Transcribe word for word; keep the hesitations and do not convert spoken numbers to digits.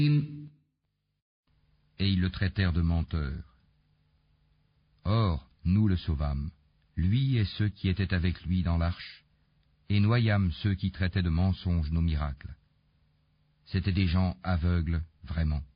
Et ils le traitèrent de menteur. Or, nous le sauvâmes, lui et ceux qui étaient avec lui dans l'arche, et noyâmes ceux qui traitaient de mensonges nos miracles. C'étaient des gens aveugles, vraiment.